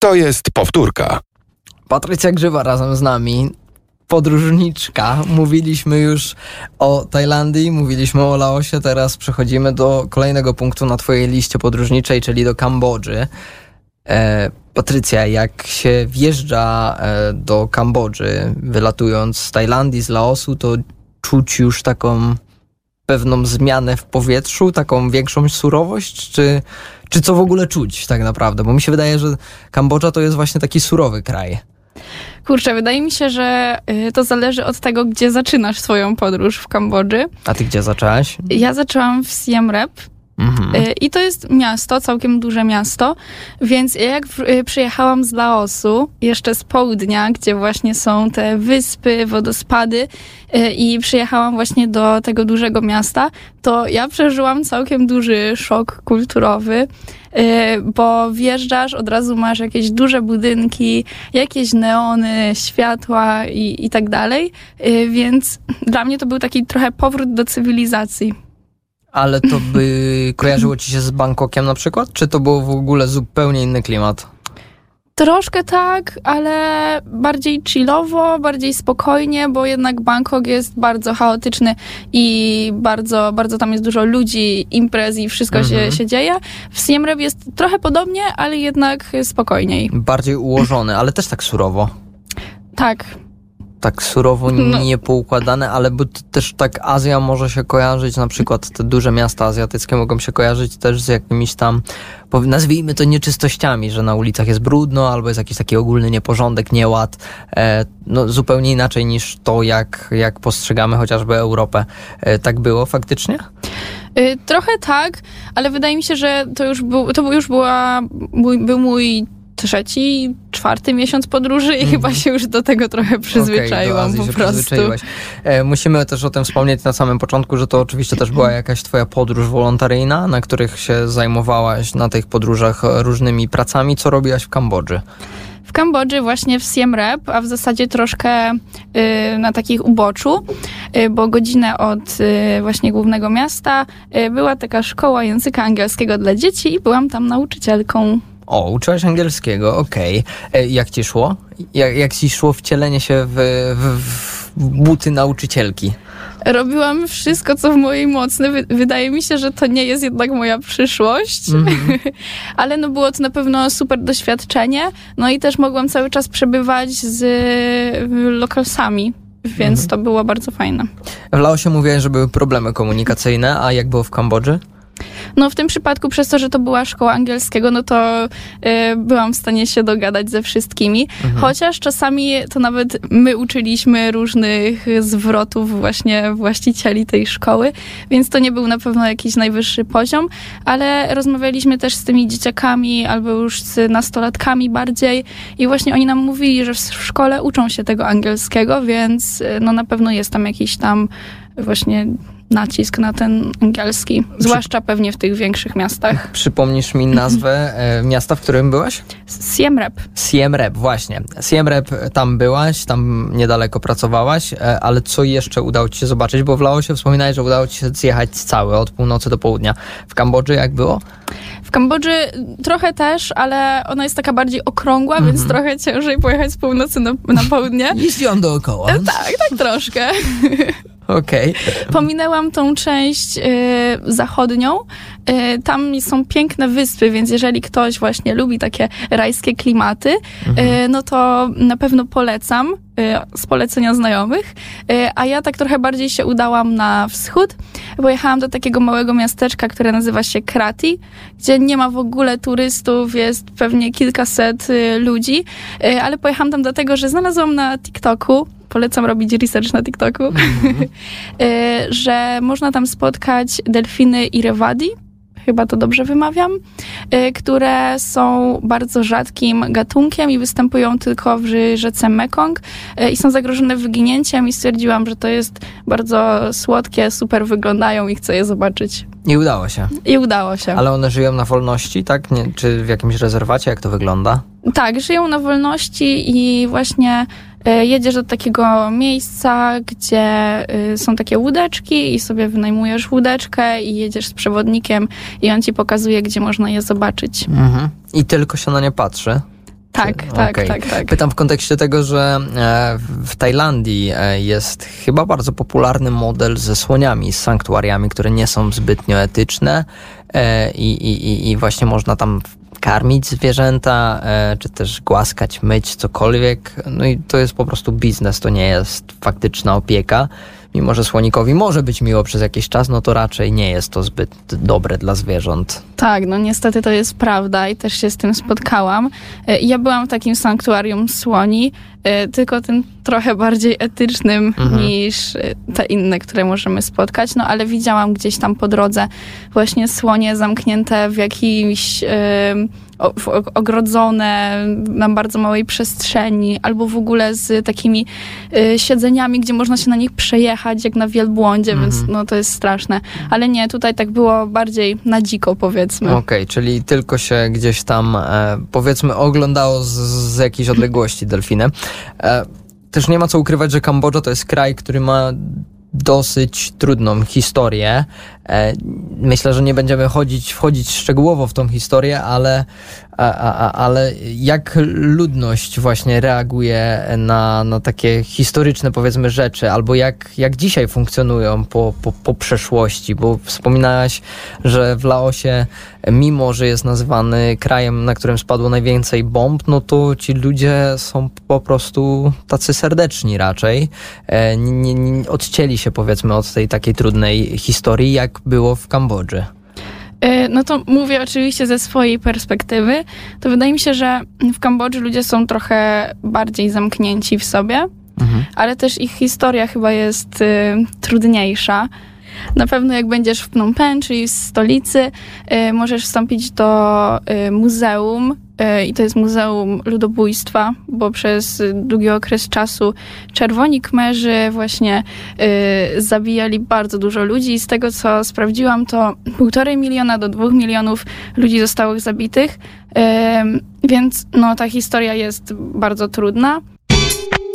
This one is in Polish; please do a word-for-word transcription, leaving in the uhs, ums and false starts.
To jest powtórka. Patrycja Grzywa razem z nami, podróżniczka. Mówiliśmy już o Tajlandii, mówiliśmy o Laosie, teraz przechodzimy do kolejnego punktu na twojej liście podróżniczej, czyli do Kambodży. E, Patrycja, jak się wjeżdża e, do Kambodży, wylatując z Tajlandii, z Laosu, to czuć już taką pewną zmianę w powietrzu, taką większą surowość, czy, czy co w ogóle czuć tak naprawdę? Bo mi się wydaje, że Kambodża to jest właśnie taki surowy kraj. Kurczę, wydaje mi się, że to zależy od tego, gdzie zaczynasz swoją podróż w Kambodży. A ty gdzie zaczęłaś? Ja zaczęłam w Siem Reap. Mhm. I to jest miasto, całkiem duże miasto, więc jak przyjechałam z Laosu, jeszcze z południa, gdzie właśnie są te wyspy, wodospady i przyjechałam właśnie do tego dużego miasta, to ja przeżyłam całkiem duży szok kulturowy, bo wjeżdżasz, od razu masz jakieś duże budynki, jakieś neony, światła i, i tak dalej, więc dla mnie to był taki trochę powrót do cywilizacji. Ale to by kojarzyło ci się z Bangkokiem na przykład? Czy to był w ogóle zupełnie inny klimat? Troszkę tak, ale bardziej chillowo, bardziej spokojnie, bo jednak Bangkok jest bardzo chaotyczny i bardzo, bardzo tam jest dużo ludzi, imprez i wszystko mhm. się, się dzieje. W Siem Reap jest trochę podobnie, ale jednak spokojniej. Bardziej ułożony, ale też tak surowo. Tak. Tak surowo, no. niepoukładane, ale bo też tak Azja może się kojarzyć, na przykład te duże miasta azjatyckie mogą się kojarzyć też z jakimiś tam, nazwijmy to nieczystościami, że na ulicach jest brudno, albo jest jakiś taki ogólny nieporządek, nieład, e, no zupełnie inaczej niż to, jak, jak postrzegamy chociażby Europę. E, tak było faktycznie? Y, trochę tak, ale wydaje mi się, że to już był, to już była, mój, był mój trzeci, czwarty miesiąc podróży i mm-hmm. chyba się już do tego trochę przyzwyczaiłam okay, po prostu. E, musimy też o tym wspomnieć na samym początku, że to oczywiście też była jakaś twoja podróż wolontaryjna, na których się zajmowałaś na tych podróżach różnymi pracami. Co robiłaś w Kambodży? W Kambodży właśnie w Siem Reap, a w zasadzie troszkę y, na takich uboczu, y, bo godzinę od y, właśnie głównego miasta y, była taka szkoła języka angielskiego dla dzieci i byłam tam nauczycielką. O, uczyłaś angielskiego, okej. Okay. Jak ci szło? Jak, jak ci szło wcielenie się w, w, w buty nauczycielki? Robiłam wszystko, co w mojej mocy. Wydaje mi się, że to nie jest jednak moja przyszłość, mm-hmm. ale no było to na pewno super doświadczenie. No i też mogłam cały czas przebywać z lokalsami, więc mm-hmm. to było bardzo fajne. W Laosie mówiłaś, że były problemy komunikacyjne, a jak było w Kambodży? No w tym przypadku przez to, że to była szkoła angielskiego, no to y, byłam w stanie się dogadać ze wszystkimi. Mhm. Chociaż czasami to nawet my uczyliśmy różnych zwrotów właśnie właścicieli tej szkoły, więc to nie był na pewno jakiś najwyższy poziom, ale rozmawialiśmy też z tymi dzieciakami albo już z nastolatkami bardziej i właśnie oni nam mówili, że w szkole uczą się tego angielskiego, więc no na pewno jest tam jakiś tam właśnie nacisk na ten angielski, zwłaszcza pewnie w tych większych miastach. Przypomnisz mi nazwę e, miasta, w którym byłaś? Siem Reap. Siem Reap, właśnie. Siem Reap, tam byłaś, tam niedaleko pracowałaś, e, ale co jeszcze udało ci się zobaczyć? Bo w Laosie wspominałeś, że udało ci się zjechać cały, od północy do południa. W Kambodży jak było? W Kambodży trochę też, ale ona jest taka bardziej okrągła, mm-hmm. więc trochę ciężej pojechać z północy na, na południe. Jeździłam dookoła. Tak, tak troszkę. Okej. Okay. Pominęłam tą część y, zachodnią. Y, tam są piękne wyspy, więc jeżeli ktoś właśnie lubi takie rajskie klimaty, mhm. y, no to na pewno polecam y, z polecenia znajomych. Y, a ja tak trochę bardziej się udałam na wschód. Pojechałam do takiego małego miasteczka, które nazywa się Kratie, gdzie nie ma w ogóle turystów, jest pewnie kilkaset y, ludzi, y, ale pojechałam tam dlatego, że znalazłam na TikToku, polecam robić research na TikToku, mm-hmm. że można tam spotkać delfiny irewadi, chyba to dobrze wymawiam, które są bardzo rzadkim gatunkiem i występują tylko w rzece Mekong i są zagrożone wyginięciem i stwierdziłam, że to jest bardzo słodkie, super wyglądają i chcę je zobaczyć. I udało się. I udało się. Ale one żyją na wolności, tak? Nie, czy w jakimś rezerwacie? Jak to wygląda? Tak, żyją na wolności i właśnie jedziesz do takiego miejsca, gdzie są takie łódeczki i sobie wynajmujesz łódeczkę i jedziesz z przewodnikiem i on ci pokazuje, gdzie można je zobaczyć. Mhm. I tylko się na nie patrzy? Tak. Tak, Czy... tak, okay. tak, tak. Pytam w kontekście tego, że w Tajlandii jest chyba bardzo popularny model ze słoniami, z sanktuariami, które nie są zbytnio etyczne i, i, i właśnie można tam karmić zwierzęta, czy też głaskać, myć, cokolwiek. No i to jest po prostu biznes, to nie jest faktyczna opieka. Mimo że słonikowi może być miło przez jakiś czas, no to raczej nie jest to zbyt dobre dla zwierząt. Tak, no niestety to jest prawda i też się z tym spotkałam. Ja byłam w takim sanktuarium słoni, tylko tym trochę bardziej etycznym mhm. niż te inne, które możemy spotkać, no ale widziałam gdzieś tam po drodze właśnie słonie zamknięte w jakimś... Yy, ogrodzone na bardzo małej przestrzeni, albo w ogóle z takimi y, siedzeniami, gdzie można się na nich przejechać, jak na wielbłądzie, mm-hmm. więc no to jest straszne. Ale nie, tutaj tak było bardziej na dziko, powiedzmy. Okej, okay, czyli tylko się gdzieś tam, e, powiedzmy, oglądało z, z jakiejś odległości delfiny. E, też nie ma co ukrywać, że Kambodża to jest kraj, który ma dosyć trudną historię. Myślę, że nie będziemy chodzić, wchodzić szczegółowo w tą historię, ale, a, a, ale jak ludność właśnie reaguje na, na takie historyczne, powiedzmy, rzeczy, albo jak, jak dzisiaj funkcjonują po, po, po przeszłości, bo wspominałaś, że w Laosie, mimo że jest nazywany krajem, na którym spadło najwięcej bomb, no to ci ludzie są po prostu tacy serdeczni raczej. Nie, nie, odcięli się, powiedzmy, od tej takiej trudnej historii, jak było w Kambodży. No to mówię oczywiście ze swojej perspektywy. To wydaje mi się, że w Kambodży ludzie są trochę bardziej zamknięci w sobie, mhm. ale też ich historia chyba jest y, trudniejsza. Na pewno jak będziesz w Phnom Penh, czyli w stolicy, y, możesz wstąpić do y, muzeum, y, i to jest Muzeum Ludobójstwa, bo przez długi okres czasu Czerwoni Khmerzy właśnie y, zabijali bardzo dużo ludzi i z tego, co sprawdziłam, to półtorej miliona do dwóch milionów ludzi zostało zabitych, y, więc no, ta historia jest bardzo trudna.